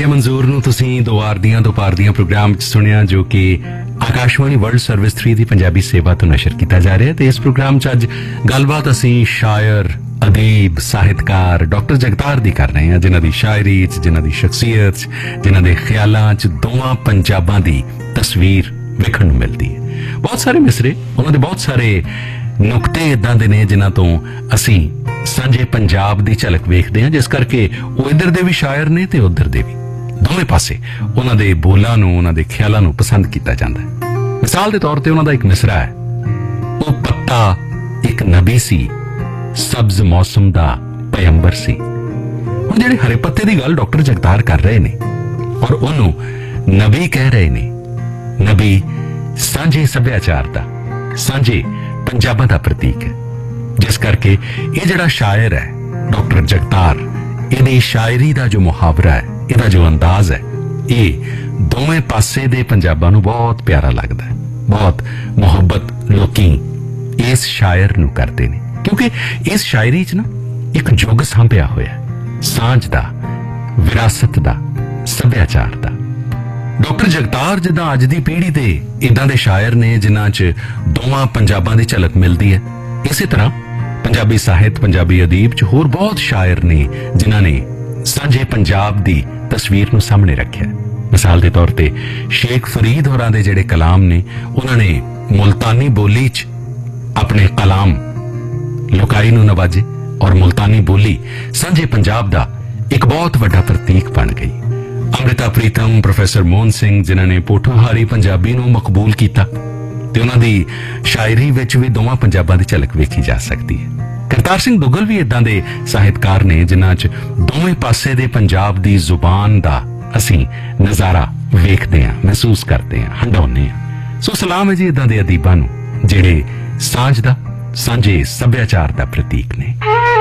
मंजूर नूं तुसीं दो आर दियां दोपहर दियां प्रोग्राम च सुनिया जो कि आकाशवाणी वर्ल्ड सर्विस 3 दी पंजाबी सेवा तो नशर किया जा रहा है। तो इस प्रोग्राम च अज गलबात असीं शायर अदीब साहित्यकार डॉक्टर जगतार दी कर रहे हैं, जिन्हां दी शायरी च, जिन्हां दी शख्सियत च, जिन्हां दे ख्यालां च दोवां पंजाबां दी तस्वीर वेखण नूं मिलदी है। बहुत सारे मिसरे, उन्हां दे बहुत सारे नुकते इदां दे ने जिन्हां तों असीं सांझे पंजाब दी झलक वेखदे हां, जिस करके वो इधर दे भी शायर ने ते उधर दे भी दोवें पासे उन्हां दे बोलां नूं, उन्हां दे ख्यालां नूं पसंद कीता जांदा है। मिसाल दे तौर ते उन्हां दा एक मिसरा है, ओ पत्ता एक नबी सी, सब्ज मौसम दा पैगंबर सी। हुण जिहड़े हरे पत्ते दी गल डॉक्टर जगतार कर रहे ने और उन्हों नबी कह रहे ने, नबी सांझे सभ्याचार दा, सांझे पंजाबां दा प्रतीक है। जिस करके ये जिहड़ा शायर है डॉक्टर जगतार, इहदी शायरी दा जो मुहावरा है, इहदा जो अंदाज है, ये दोवें पासे दे पंजाबां नूं बहुत प्यारा लगदा है। बहुत मुहब्बत लोकी इस शायर नूं करदे ने, क्योंकि इस शायरी च ना एक जुग सांभिया होया, सांझ दा, विरासत दा, सभ्याचार दा। डॉक्टर जगतार जिद्दां अज दी पीढ़ी दे इदां दे शायर ने जिन्हां च दोवां पंजाबां दी झलक मिलदी है। इसी तरह पंजाबी साहित्य, पंजाबी अदीब च होर बहुत शायर ने जिन्हां ने सांझे पंजाब दी तस्वीर नूं सामने रखिया। मिसाल के तौर पे शेख फरीद होरां दे जिहड़े कलाम ने, उन्होंने मुल्तानी बोली च अपने कलाम लुकाई नूं नवाजे और मुल्तानी बोली सांझे पंजाब दा एक बहुत वड्डा प्रतीक बन गई। अमृता प्रीतम, प्रोफेसर मोहन सिंह जिन्हां ने पोठोहारी पंजाबी नूं मकबूल कीता ते उन्हां दी शायरी विच भी दोवां पंजाबां दी झलक वेखी जा सकती है। करतार सिंह दुग्गल भी इदां दे साहित्यकार ने जिन्हां च दोवें पासे दे पंजाब दी जुबान दा असीं नज़ारा वेखदे हां, महसूस करदे हां, हंडाउने हां। सो सलाम है जी इदां दे अदीबां नूं जिहड़े सांझ दा, सांझे सभ्याचार दा प्रतीक ने।